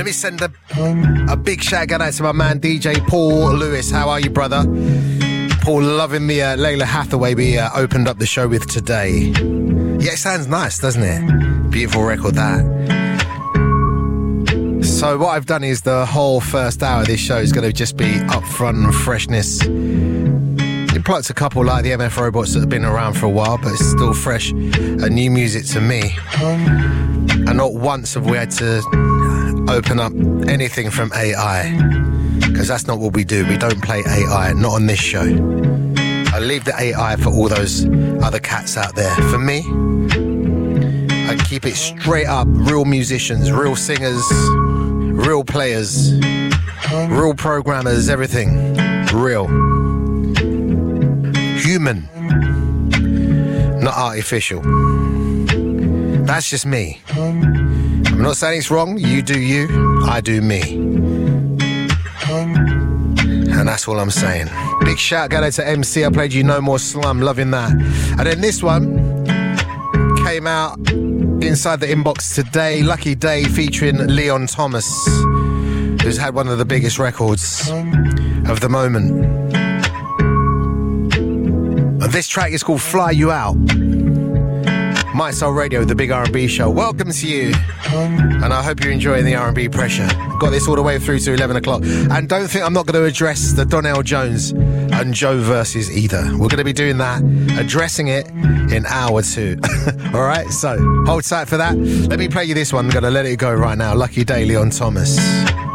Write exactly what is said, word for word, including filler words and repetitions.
Let me send a, a big shout out to my man D J Paul Lewis. How are you, brother? Paul, loving the uh, Layla Hathaway we uh, opened up the show with today. Yeah, it sounds nice, doesn't it? Beautiful record, that. So what I've done is the whole first hour of this show is going to just be upfront and freshness. It plucked a couple like the M F Robots that have been around for a while, but it's still fresh and new music to me. And not once have we had to open up anything from A I, because that's not what we do. We don't play A I, not on this show. I leave the A I for all those other cats out there. For me, I keep it straight up, real musicians, real singers, real players, real programmers, everything real. Human, not artificial. That's just me. I'm not saying it's wrong. You do you, I do me. And that's all I'm saying. Big shout out to M C. I played You No More Slum, loving that. And then this one came out inside the inbox today. Lucky Day featuring Leon Thomas, who's had one of the biggest records of the moment. This track is called Fly You Out. My Soul Radio, the big R and B show. Welcome to you. And I hope you're enjoying the R and B pressure. Got this all the way through to eleven o'clock. And don't think I'm not going to address the Donnell Jones and Joe verses either. We're going to be doing that, addressing it in hour two. All right, so hold tight for that. Let me play you this one. I'm going to let it go right now. Lucky Day, Leon Thomas.